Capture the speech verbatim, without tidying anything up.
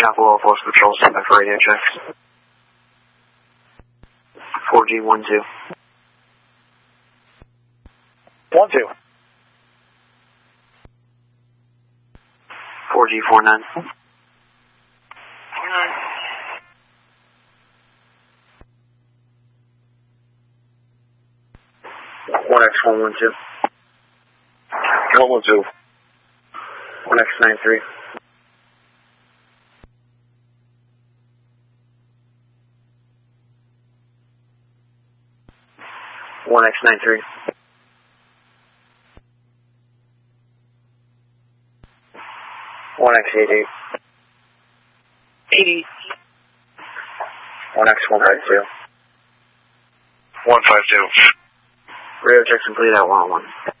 Chapel Hill Force Patrol, stand by for radio checks. four G one two. one two. four G four nine. four nine. one X one one two. one one two. one X nine three. one X nine three. one X eight eight. eighty. one X one five two. one five two. Radio checks complete at one oh one.